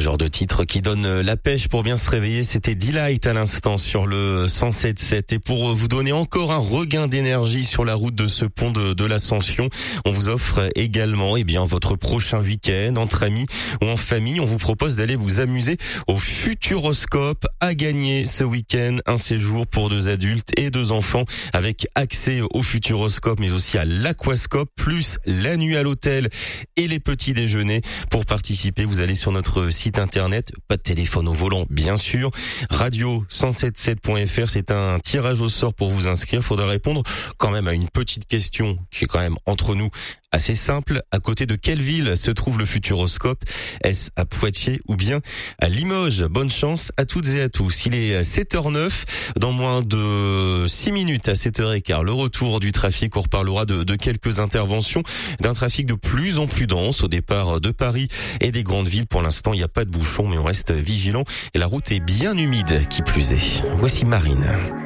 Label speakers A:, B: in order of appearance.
A: genre de titre qui donne la pêche pour bien se réveiller. C'était Delight à l'instant sur le 107.7. Et pour vous donner encore un regain d'énergie sur la route de ce pont de l'Ascension, on vous offre également votre prochain week-end entre amis ou en famille. On vous propose d'aller vous amuser au Futuroscope. À gagner ce week-end un séjour pour 2 adultes et 2 enfants avec accès au Futuroscope mais aussi à l'Aquascope, plus la nuit à l'hôtel et les petits déjeuners. Pour participer, vous allez sur notre site internet, pas de téléphone au volant bien sûr, radio177.fr. C'est un tirage au sort pour vous inscrire. Il faudra répondre quand même à une petite question qui est quand même entre nous assez simple. À côté de quelle ville se trouve le Futuroscope? Est-ce à Poitiers ou bien à Limoges? Bonne chance à toutes et à tous. Il est 7h09. Dans moins de 6 minutes à 7h15, le retour du trafic. On reparlera de quelques interventions, d'un trafic de plus en plus dense au départ de Paris et des grandes villes. Pour l'instant, il n'y a pas de bouchon, mais on reste vigilant et la route est bien humide qui plus est. Voici Marine.